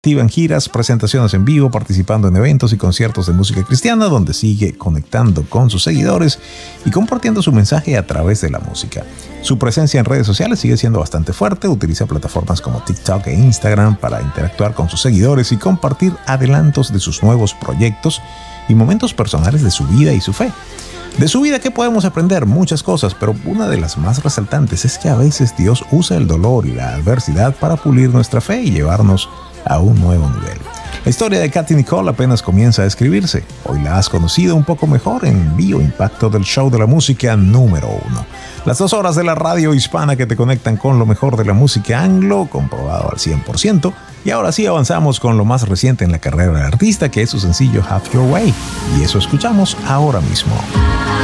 activa en giras, presentaciones en vivo, participando en eventos y conciertos de música cristiana, donde sigue conectando con sus seguidores y compartiendo su mensaje a través de la música. Su presencia en redes sociales sigue siendo bastante fuerte, utiliza plataformas como TikTok e Instagram para interactuar con sus seguidores y compartir adelantos de sus nuevos proyectos y momentos personales de su vida y su fe. De su vida, ¿qué podemos aprender? Muchas cosas, pero una de las más resaltantes es que a veces Dios usa el dolor y la adversidad para pulir nuestra fe y llevarnos a un nuevo nivel. La historia de Katy Nicole apenas comienza a escribirse. Hoy la has conocido un poco mejor en Bio Impacto del show de la música número 1. Las 2 horas de la radio hispana que te conectan con lo mejor de la música anglo, comprobado al 100%. Y ahora sí avanzamos con lo más reciente en la carrera del artista, que es su sencillo Have Your Way. Y eso escuchamos ahora mismo.